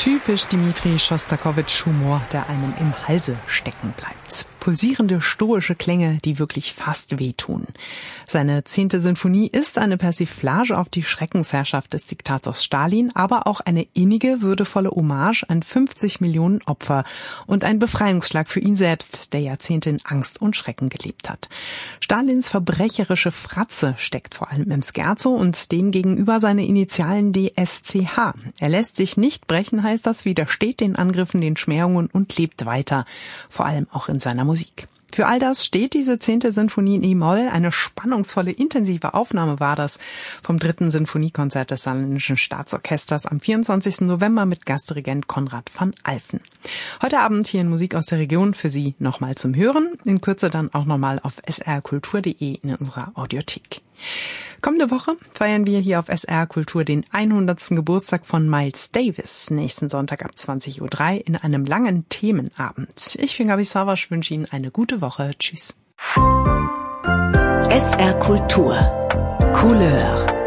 Typisch Dmitri Schostakowitsch-Humor, der einem im Halse stecken bleibt. Pulsierende, stoische Klänge, die wirklich fast wehtun. Seine 10. Sinfonie ist eine Persiflage auf die Schreckensherrschaft des Diktators Stalin, aber auch eine innige, würdevolle Hommage an 50 Millionen Opfer und ein Befreiungsschlag für ihn selbst, der Jahrzehnte in Angst und Schrecken gelebt hat. Stalins verbrecherische Fratze steckt vor allem im Scherzo und dem gegenüber seine Initialen DSCH. Er lässt sich nicht brechen, heißt das, widersteht den Angriffen, den Schmähungen und lebt weiter, vor allem auch in seiner Musik. Für all das steht diese 10. Sinfonie in E-Moll. Eine spannungsvolle, intensive Aufnahme war das vom 3. Sinfoniekonzert des Saarländischen Staatsorchesters am 24. November mit Gastdirigent Konrad van Alphen. Heute Abend hier in Musik aus der Region für Sie nochmal zum Hören. In Kürze dann auch nochmal auf srkultur.de in unserer Audiothek. Kommende Woche feiern wir hier auf SR Kultur den 100. Geburtstag von Miles Davis. Nächsten Sonntag ab 20.03 Uhr in einem langen Themenabend. Ich bin Gabi Savasch, wünsche Ihnen eine gute Woche. Tschüss. SR Kultur. Couleur.